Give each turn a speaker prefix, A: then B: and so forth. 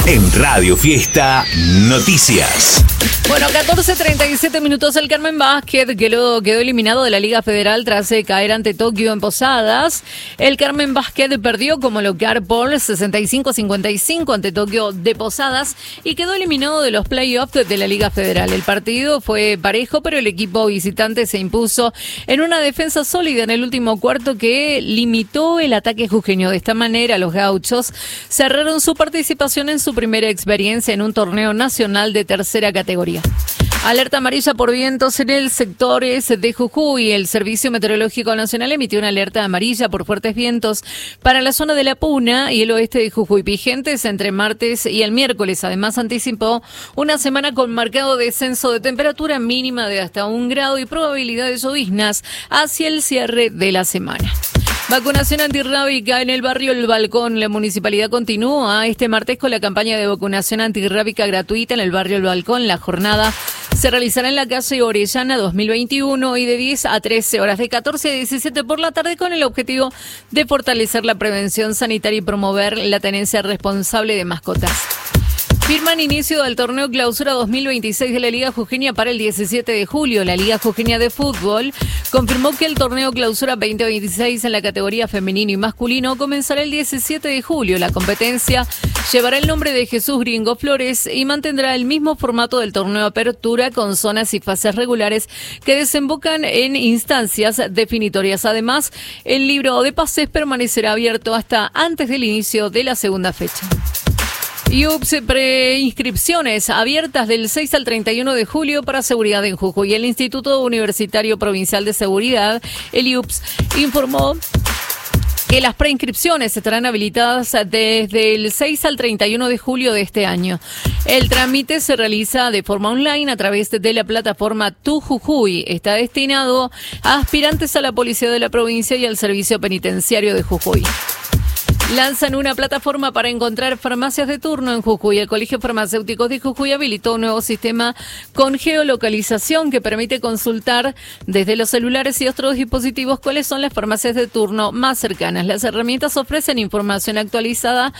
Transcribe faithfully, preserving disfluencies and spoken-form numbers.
A: En Radio Fiesta Noticias.
B: Bueno, catorce treinta y siete minutos. El Carmen Básquet quedó, quedó eliminado de la Liga Federal tras caer ante Tokio en Posadas. El Carmen Básquet perdió como local por sesenta y cinco a cincuenta y cinco ante Tokio de Posadas y quedó eliminado de los playoffs de la Liga Federal. El partido fue parejo, pero el equipo visitante se impuso en una defensa sólida en el último cuarto que limitó el ataque jujeño. De esta manera, los gauchos cerraron su participación en su primera experiencia en un torneo nacional de tercera categoría. Alerta amarilla por vientos en el sector de Jujuy. El Servicio Meteorológico Nacional emitió una alerta amarilla por fuertes vientos para la zona de La Puna y el oeste de Jujuy, vigentes entre martes y el miércoles. Además, anticipó una semana con marcado descenso de temperatura mínima de hasta un grado y probabilidad de lloviznas hacia el cierre de la semana. Vacunación antirrábica en el barrio El Balcón. La municipalidad continúa este martes con la campaña de vacunación antirrábica gratuita en el barrio El Balcón. La jornada se realizará en la calle Orellana dos mil veintiuno y de diez a trece horas, de catorce a diecisiete por la tarde, con el objetivo de fortalecer la prevención sanitaria y promover la tenencia responsable de mascotas. Firman inicio del torneo Clausura dos mil veintiséis de la Liga Jujeña para el diecisiete de julio. La Liga Jujeña de Fútbol confirmó que el torneo Clausura veinte veintiséis en la categoría femenino y masculino comenzará el diecisiete de julio. La competencia llevará el nombre de Jesús Gringo Flores y mantendrá el mismo formato del torneo Apertura, con zonas y fases regulares que desembocan en instancias definitorias. Además, el libro de pases permanecerá abierto hasta antes del inicio de la segunda fecha. I U P S preinscripciones abiertas del seis al treinta y uno de julio para seguridad en Jujuy. El Instituto Universitario Provincial de Seguridad, el I U P S, informó que las preinscripciones estarán habilitadas desde el seis al treinta y uno de julio de este año. El trámite se realiza de forma online a través de la plataforma Tu Jujuy. Está destinado a aspirantes a la Policía de la Provincia y al Servicio Penitenciario de Jujuy. Lanzan una plataforma para encontrar farmacias de turno en Jujuy. El Colegio Farmacéutico de Jujuy habilitó un nuevo sistema con geolocalización que permite consultar desde los celulares y otros dispositivos cuáles son las farmacias de turno más cercanas. Las herramientas ofrecen información actualizada